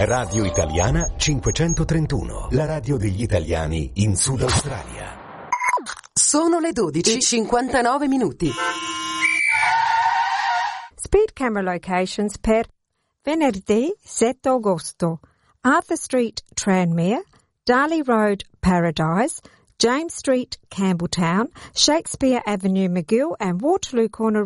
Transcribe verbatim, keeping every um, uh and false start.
Radio Italiana cinquecentotrentuno, la radio degli italiani in Sud Australia. Sono le dodici e cinquantanove minuti. Speed camera locations per venerdì sette agosto. Arthur Street, Tranmere, Darley Road, Paradise, James Street, Campbelltown, Shakespeare Avenue, McGill and Waterloo Corner